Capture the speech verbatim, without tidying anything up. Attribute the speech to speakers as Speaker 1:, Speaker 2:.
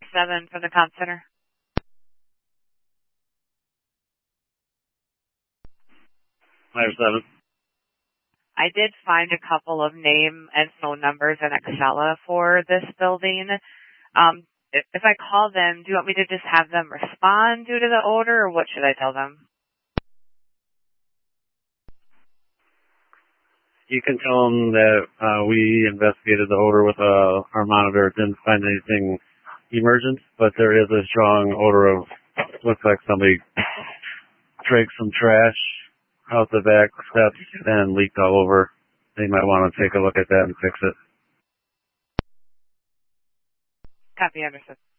Speaker 1: seven for the comp center.
Speaker 2: Fire seven.
Speaker 1: I did find a couple of name and phone numbers in Excella for this building. Um, if, if I call them, do you want me to just have them respond due to the odor, or what should I tell them?
Speaker 2: You can tell them that uh, we investigated the odor with uh, our monitor, didn't find anything emergent, but there is a strong odor of, looks like somebody drank some trash out the back steps and leaked all over. They might want to take a look at that and fix it.
Speaker 1: Copy, understood.